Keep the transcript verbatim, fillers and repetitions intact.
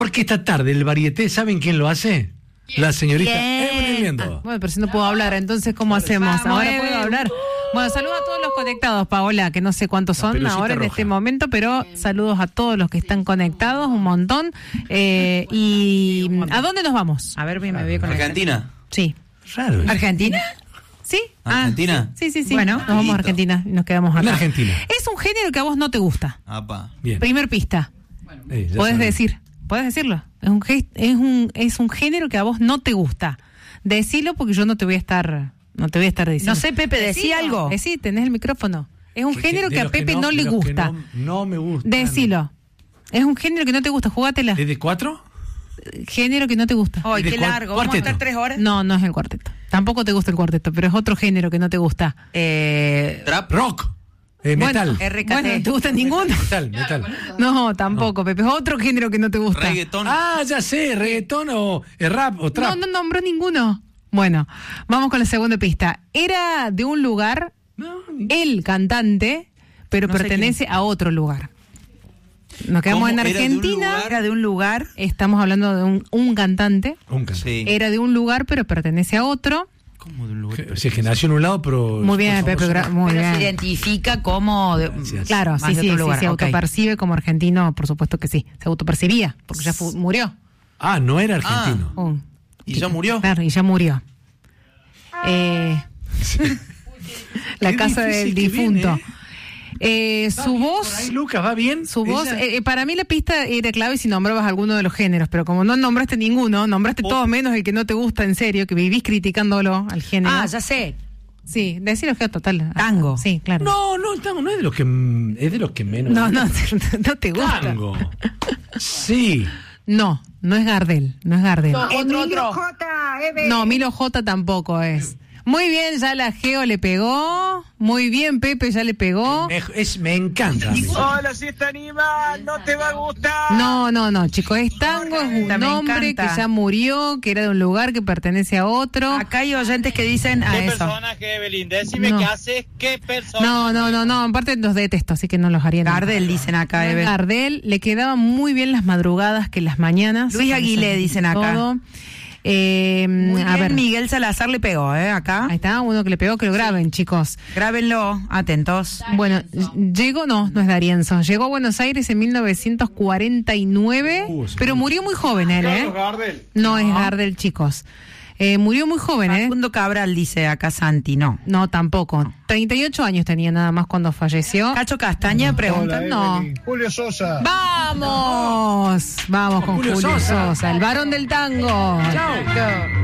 Porque esta tarde el varieté, ¿saben quién lo hace? La señorita Evelyn Liendo. Ah, bueno, pero si no puedo hablar, entonces ¿cómo hacemos? Vamos, Ahora Evelyn. puedo hablar. Bueno, saludos a todos los conectados, Paola, que no sé cuántos La son pelucita ahora en roja. este momento, pero saludos a todos los que están conectados, un montón. Eh, y ¿a dónde nos vamos? A ver, me voy con Argentina. Sí. Raro. ¿Argentina? ¿Sí? ¿Argentina? Ah, sí, sí, sí. Bueno, nos vamos a listo. Argentina y nos quedamos acá. En Argentina. Es un género que a vos no te gusta. Apa. Bien. Primer pista. Eh, ya Podés saben. decir, podés decirlo. Es un, ge- es un es un género que a vos no te gusta. Decilo porque yo no te voy a estar no te voy a estar diciendo. No sé, Pepe, decí Decilo. algo. Decí, tenés el micrófono. Es un Que- género de que a los Pepe no, de le los que gusta. No, no me gusta. Decilo. Es un género que no te gusta, jugátela. ¿Es de cuatro? Género que no te gusta. Ay, ¿De qué cuar- largo. ¿Vamos a cuarteto? estar tres horas? No, no es el cuarteto. Tampoco te gusta el cuarteto, pero es otro género que no te gusta. Eh, Trap. Rock. Eh, metal. Bueno, R K T. bueno, ¿te gusta ninguno? Metal, metal. No, tampoco, Pepe. Es otro género que no te gusta. Reggaetón. Ah, ya sé, reggaetón o eh, rap o trap. No, no nombró ninguno. Bueno, vamos con la segunda pista. Era de un lugar, No, el cantante, pero No sé pertenece a otro lugar. Nos quedamos ¿Cómo? en ¿Era de un Argentina. lugar? era de un lugar. Estamos hablando de un, un cantante. un cantante. Sí. Era de un lugar, pero pertenece a otro. ¿Cómo de un lugar? O sea, que nació en un lado, pero... Muy bien, fue Pepe. famoso. gra- Muy Pero se bien. identifica como de- Gracias. Claro, más sí, de sí, otro sí, lugar, se ok. autopercibe como argentino, por supuesto que sí. Se autopercibía, porque ya fu- murió. Ah, no era argentino. Uh, ¿Y ya murió? Claro, y ya murió. Eh, la Qué casa difícil del que difunto. viene, Eh, su voz... Por ahí, Lucas, ¿va bien? Su voz, Ella- eh, para mí la pista era clave si nombrabas alguno de los géneros, pero como no nombraste ninguno, nombraste todos menos el que no te gusta en serio, que vivís criticándolo al género. Ah, ya sé. Sí, decirlo que total. Tango. Sí, claro. No, no, el tango no es de los que... mm, Es de los que menos... no, no, no te gusta. Tango. Sí. No, no es Gardel, no es Gardel. No, Otro, otro. Milo J tampoco es. Muy bien, ya la Geo le pegó. Muy bien, Pepe ya le pegó. Me, es, me encanta. a mí. Hola, si este animal no te va a gustar. No, no, no, chicos, es tango, es un Me hombre encanta. que ya murió, que era de un lugar que pertenece a otro. Acá hay oyentes que dicen a ¿Qué eso. personaje, Evelyn? Decime No. qué haces, qué personaje. No, no, no, no, aparte los detesto, así que no los haría. nunca. Gardel dicen acá, Eve. Gardel, le quedaban muy bien las madrugadas que las mañanas. Luis Aguilé, dicen acá. Todo. Eh, Muy a bien, ver, Miguel Salazar le pegó, ¿eh? Acá. ahí está, uno que le pegó, que lo graben, chicos. Grábenlo, atentos. Bueno, llegó, no, no es D'Arienzo, llegó a Buenos Aires en mil novecientos cuarenta y nueve, Uh, sí. pero murió muy joven él, ¿eh? No es Gardel, chicos. Eh, murió muy joven, ¿eh? Facundo Cabral dice acá Santi, no. No, tampoco. treinta y ocho años tenía nada más cuando falleció. Cacho Castaña pregunta. No. Julio Sosa. ¡Vamos! Vamos con Julio Julio Sosa. Sosa, el varón del tango. Chau.